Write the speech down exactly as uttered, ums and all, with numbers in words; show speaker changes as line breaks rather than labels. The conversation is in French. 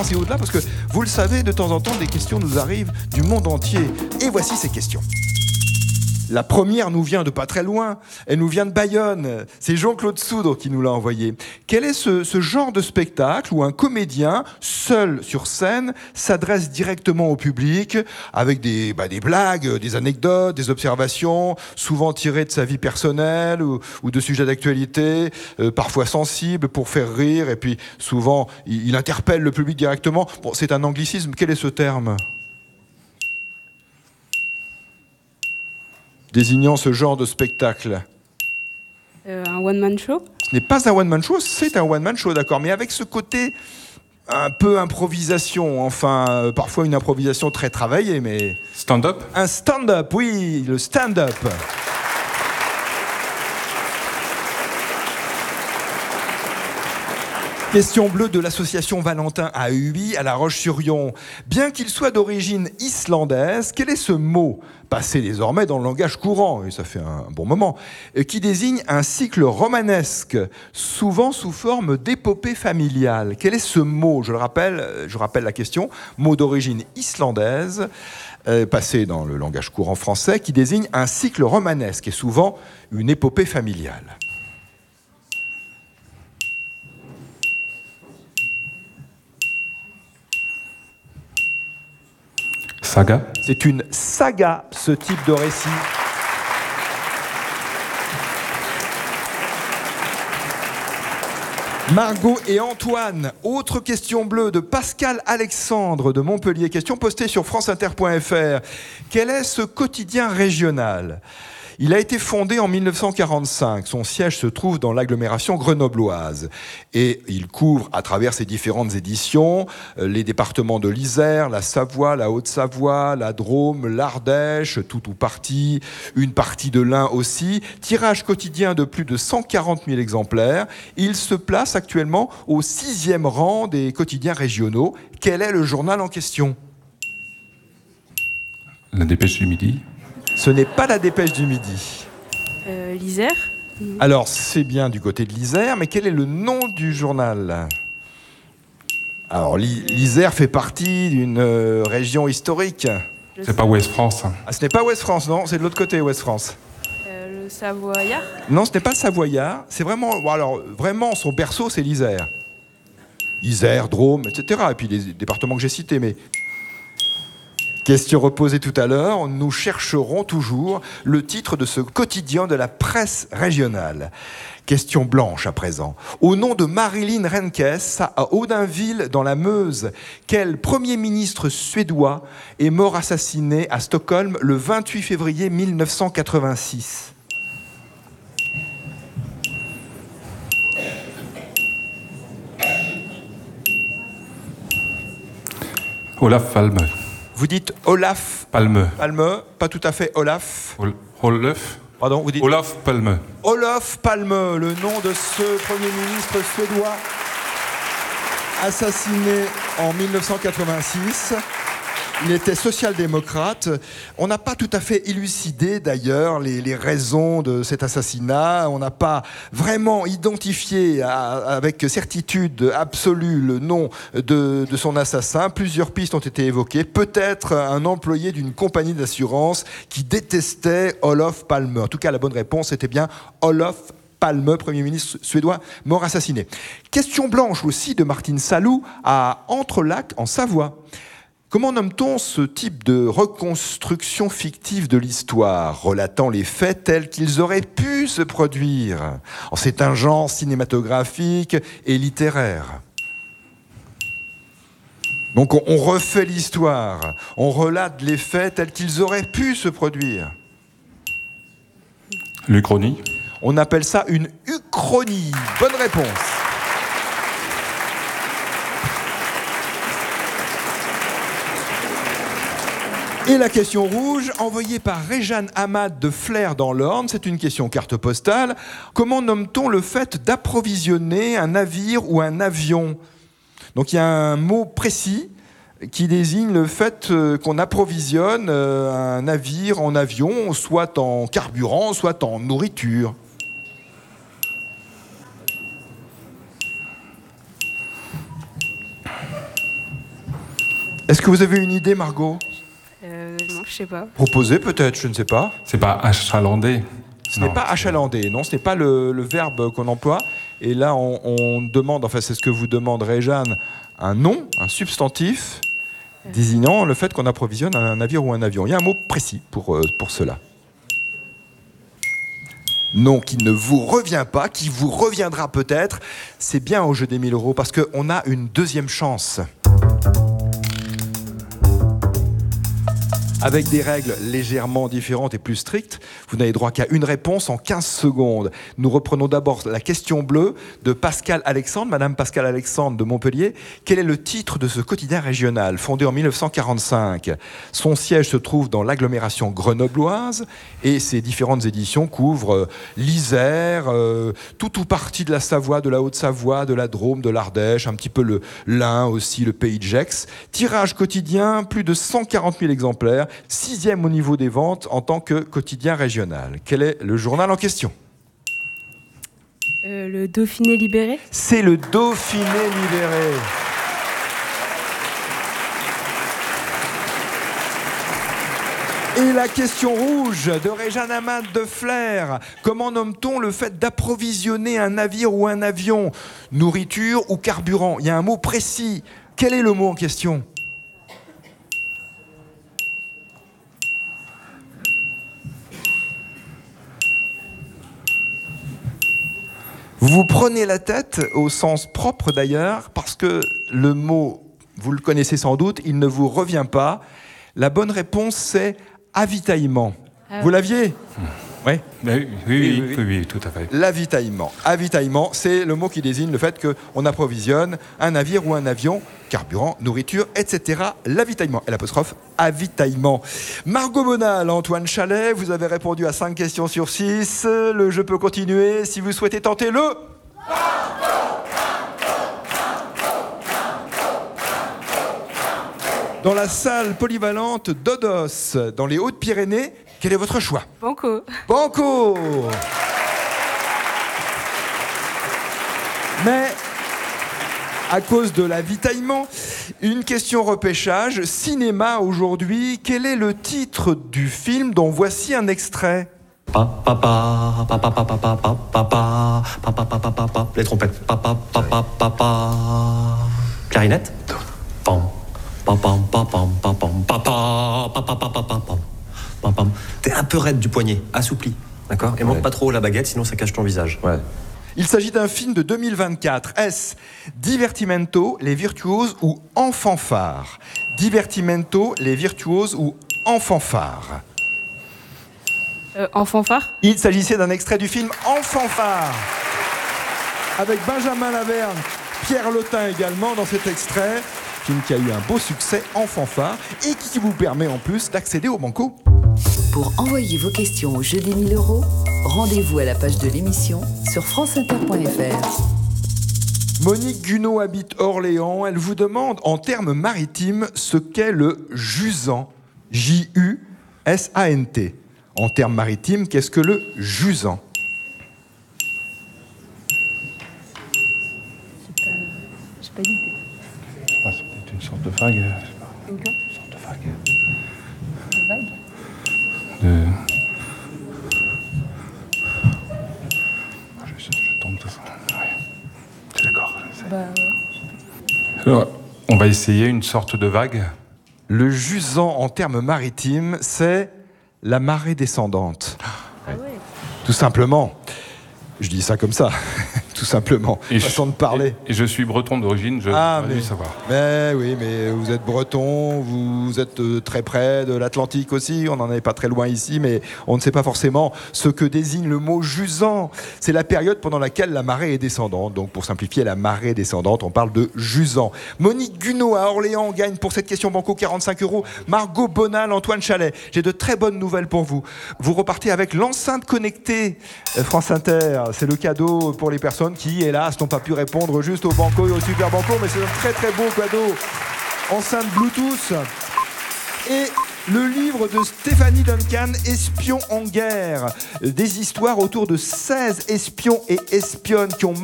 Et au-delà, parce que vous le savez, de temps en temps, des questions nous arrivent du monde entier. Et voici ces questions. La première nous vient de pas très loin, elle nous vient de Bayonne. C'est Jean-Claude Soudre qui nous l'a envoyé. Quel est ce, ce genre de spectacle où un comédien, seul sur scène, s'adresse directement au public avec des, bah, des blagues, des anecdotes, des observations, souvent tirées de sa vie personnelle ou, ou de sujets d'actualité, euh, parfois sensibles pour faire rire, et puis souvent il, il interpelle le public directement. Bon, c'est un anglicisme, quel est ce terme ? Désignant ce genre de spectacle.
Euh, un one-man show ?
Ce n'est pas un one-man show, c'est un one-man show, d'accord, mais avec ce côté un peu improvisation, enfin, euh, parfois une improvisation très travaillée, mais...
Stand-up ?
Un stand-up, oui, le stand-up. Question bleue de l'association Valentin à Huy, à La Roche-sur-Yon. Bien qu'il soit d'origine islandaise, quel est ce mot, passé désormais dans le langage courant, et ça fait un bon moment, qui désigne un cycle romanesque, souvent sous forme d'épopée familiale? Quel est ce mot? Je le rappelle, je rappelle la question, mot d'origine islandaise, euh, passé dans le langage courant français, qui désigne un cycle romanesque, et souvent une épopée familiale.
Saga ?
C'est une saga, ce type de récit. Margot et Antoine, autre question bleue de Pascal Alexandre de Montpellier, question postée sur franceinter point f r. Quel est ce quotidien régional ? Il a été fondé en mille neuf cent quarante-cinq. Son siège se trouve dans l'agglomération grenobloise. Et il couvre, à travers ses différentes éditions, les départements de l'Isère, la Savoie, la Haute-Savoie, la Drôme, l'Ardèche, tout ou partie, une partie de l'Ain aussi. Tirage quotidien de plus de cent quarante mille exemplaires. Il se place actuellement au sixième rang des quotidiens régionaux. Quel est le journal en question ?
La Dépêche du Midi ?
Ce n'est pas la Dépêche du Midi.
Euh, L'Isère ?
Alors, c'est bien du côté de l'Isère, mais quel est le nom du journal ? Alors, l'Isère fait partie d'une euh, région historique.
C'est pas Ouest-France. Hein.
Ah, ce n'est pas Ouest-France, non, c'est de l'autre côté, Ouest-France.
Euh, le Savoyard ?
Non, ce n'est pas le Savoyard. C'est vraiment, bon, alors, vraiment, son berceau, c'est l'Isère. Isère, Drôme, et cetera. Et puis les départements que j'ai cités, mais... Question reposée tout à l'heure, nous chercherons toujours le titre de ce quotidien de la presse régionale. Question blanche à présent. Au nom de Marilyn Renkes, à Audinville, dans la Meuse, quel Premier ministre suédois est mort assassiné à Stockholm le vingt-huit février mille neuf cent quatre-vingt-six ?
Olaf Palme.
Vous dites Olaf
Palme.
Palme, pas tout à fait Olaf.
Ol- Olaf
Pardon, vous dites
Olaf Palme.
Olof Palme, le nom de ce Premier ministre suédois assassiné en mille neuf cent quatre-vingt-six. Il était social-démocrate. On n'a pas tout à fait élucidé d'ailleurs les, les raisons de cet assassinat. On n'a pas vraiment identifié à, avec certitude absolue le nom de, de son assassin. Plusieurs pistes ont été évoquées. Peut-être un employé d'une compagnie d'assurance qui détestait Olof Palme. En tout cas, la bonne réponse était bien Olof Palme, Premier ministre suédois, mort assassiné. Question blanche aussi de Martine Salou à Entrelacs, en Savoie. Comment nomme-t-on ce type de reconstruction fictive de l'histoire, relatant les faits tels qu'ils auraient pu se produire ? C'est un genre cinématographique et littéraire. Donc on refait l'histoire, on relate les faits tels qu'ils auraient pu se produire.
L'Uchronie.
On appelle ça une uchronie. Bonne réponse. Et la question rouge, envoyée par Réjeanne Hamad de Flers dans l'Orne, c'est une question carte postale. Comment nomme-t-on le fait d'approvisionner un navire ou un avion ? Donc il y a un mot précis qui désigne le fait qu'on approvisionne un navire en avion, soit en carburant, soit en nourriture. Est-ce que vous avez une idée, Margot?
Euh, non, je sais pas.
Proposez peut-être, je ne sais pas.
C'est pas achalandé.
Ce n'est pas achalander, non, ce n'est pas le, le verbe qu'on emploie. Et là, on, on demande, enfin c'est ce que vous demanderez, Jeanne, un nom, un substantif, désignant le fait qu'on approvisionne un navire ou un avion. Il y a un mot précis pour, euh, pour cela. Non, qui ne vous revient pas, qui vous reviendra peut-être. C'est bien au jeu des mille euros parce qu'on a une deuxième chance. Avec des règles légèrement différentes et plus strictes, vous n'avez droit qu'à une réponse en quinze secondes. Nous reprenons d'abord la question bleue de Pascal Alexandre, Madame Pascal Alexandre de Montpellier. Quel est le titre de ce quotidien régional, fondé en mille neuf cent quarante-cinq? Son siège se trouve dans l'agglomération grenobloise et ses différentes éditions couvrent l'Isère, euh, tout ou partie de la Savoie, de la Haute-Savoie, de la Drôme, de l'Ardèche, un petit peu le l'Ain aussi, le Pays de Gex. Tirage quotidien, plus de cent quarante mille exemplaires. Sixième au niveau des ventes en tant que quotidien régional. Quel est le journal en question?
Euh, le Dauphiné libéré.
C'est le Dauphiné libéré. Et la question rouge de Réjeanne Amade de Flers. Comment nomme-t-on le fait d'approvisionner un navire ou un avion? Nourriture ou carburant? Il y a un mot précis. Quel est le mot en question? Vous prenez la tête, au sens propre d'ailleurs, parce que le mot, vous le connaissez sans doute, il ne vous revient pas. La bonne réponse, c'est avitaillement. Ah oui. Vous l'aviez? Oui.
Oui, oui, oui, oui, oui, oui, tout à fait.
L'avitaillement. Avitaillement, c'est le mot qui désigne le fait qu'on approvisionne un navire ou un avion, carburant, nourriture, et cetera. L'avitaillement. Et l'apostrophe, avitaillement. Margot Bonal, Antoine Chalet, vous avez répondu à cinq questions sur six. Le jeu peut continuer si vous souhaitez tenter le... Dans la salle polyvalente d'Odos, dans les Hautes-Pyrénées, quel est votre choix?
Banco.
Banco. Mais, à cause de l'avitaillement, une question repêchage. Cinéma aujourd'hui, quel est le titre du film dont voici un extrait?
Les trompettes. Clarinette. T'es un peu raide du poignet, assoupli, d'accord? Et monte ouais. pas trop la baguette, sinon ça cache ton visage. Ouais.
Il s'agit d'un film de deux mille vingt-quatre. Est-ce Divertimento, Les Virtuoses ou En Fanfare? Divertimento, Les Virtuoses ou En Fanfare?
Euh, en fanfare.
Il s'agissait d'un extrait du film En Fanfare, avec Benjamin Laverne, Pierre Lotin également dans cet extrait. Film qui a eu un beau succès en fanfare et qui vous permet en plus d'accéder au Banco.
Pour envoyer vos questions au jeu des mille euros, rendez-vous à la page de l'émission sur franceinter point f r.
Monique Gunot habite Orléans. Elle vous demande en termes maritimes ce qu'est le jusant. J U S A N T. En termes maritimes, qu'est-ce que le jusant?
J'ai pas d'idée.
Ah, c'est peut-être une sorte de vague. Je sais pas.
Une quoi?
Une sorte de vague.
Une vague?
De... Je, je, je tombe tout ça. Ouais. Je suis d'accord. Je sais.
Bah ouais.
Alors, on va essayer une sorte de vague.
Le jusant en termes maritimes, c'est la marée descendante.
Ah ouais.
Tout simplement. Je dis ça comme ça. Tout simplement,
et
façon
je,
de parler.
Et, et je suis breton d'origine, je
ah,
dois
mais,
savoir.
Mais oui, mais vous êtes breton, vous êtes très près de l'Atlantique aussi, on n'en est pas très loin ici, mais on ne sait pas forcément ce que désigne le mot jusant. C'est la période pendant laquelle la marée est descendante. Donc pour simplifier, la marée descendante, on parle de jusant. Monique Gunot à Orléans gagne pour cette question Banco quarante-cinq euros. Margot Bonal, Antoine Chalet. J'ai de très bonnes nouvelles pour vous. Vous repartez avec l'enceinte connectée France Inter. C'est le cadeau pour les personnes qui, hélas, n'ont pas pu répondre juste au Banco et au Super Banco, mais c'est un très très beau cadeau. Enceinte Bluetooth et le livre de Stéphanie Duncan, Espions en guerre. Des histoires autour de seize espions et espionnes qui ont